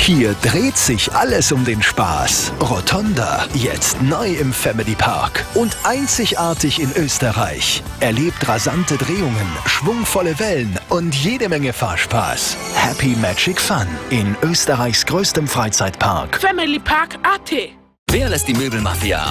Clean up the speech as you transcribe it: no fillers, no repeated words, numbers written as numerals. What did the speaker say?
Hier dreht sich alles um den Spaß. Rotonda, jetzt neu im Family Park und einzigartig in Österreich. Erlebt rasante Drehungen, schwungvolle Wellen und jede Menge Fahrspaß. Happy Magic Fun in Österreichs größtem Freizeitpark. Family Park AT. Wer lässt die Möbelmafia